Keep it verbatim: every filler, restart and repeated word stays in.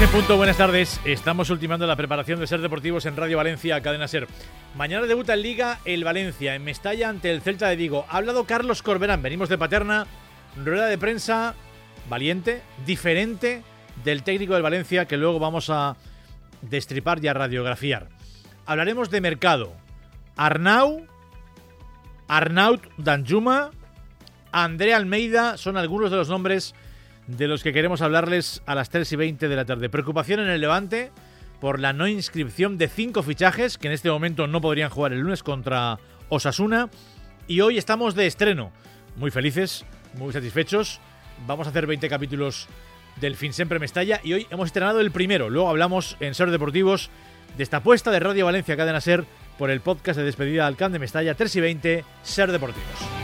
en punto, buenas tardes. Estamos ultimando la preparación de Ser Deportivos en Radio Valencia, Cadena Ser. Mañana debuta en Liga el Valencia, en Mestalla ante el Celta de Vigo. Ha hablado Carlos Corberán, venimos de Paterna, rueda de prensa valiente, diferente del técnico del Valencia, que luego vamos a destripar y a radiografiar. Hablaremos de mercado. Arnau, Arnaut Danjuma, André Almeida son algunos de los nombres de los que queremos hablarles a las tres y veinte de la tarde. Preocupación en el Levante por la no inscripción de cinco fichajes que en este momento no podrían jugar el lunes contra Osasuna. Y hoy estamos de estreno. Muy felices, muy satisfechos. Vamos a hacer veinte capítulos del Fin Sempre Mestalla y hoy hemos estrenado el primero. Luego hablamos en Ser Deportivos de esta apuesta de Radio Valencia Cadena Ser por el podcast de despedida al Camp de Mestalla, tres y veinte, Ser Deportivos.